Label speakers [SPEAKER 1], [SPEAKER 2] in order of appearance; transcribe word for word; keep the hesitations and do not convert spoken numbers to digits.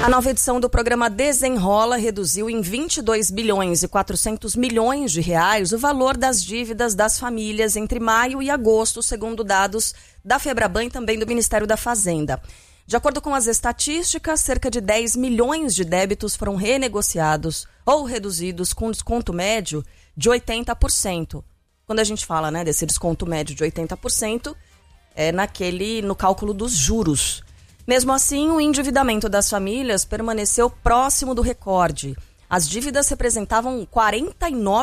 [SPEAKER 1] A nova edição do programa Desenrola reduziu em vinte e dois bilhões e quatrocentos milhões de reais o valor das dívidas das famílias entre maio e agosto, segundo dados da Febraban e também do Ministério da Fazenda. De acordo com as estatísticas, cerca de dez milhões de débitos foram renegociados ou reduzidos com desconto médio de oitenta por cento. Quando a gente fala, né, desse desconto médio de oitenta por cento, é naquele, no cálculo dos juros. Mesmo assim, o endividamento das famílias permaneceu próximo do recorde. As dívidas representavam quarenta e nove